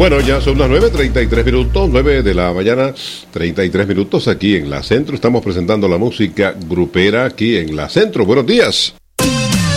Bueno, ya son las 9:33, 9 de la mañana, 33 minutos aquí en La Centro. Estamos presentando la música grupera aquí en La Centro. Buenos días.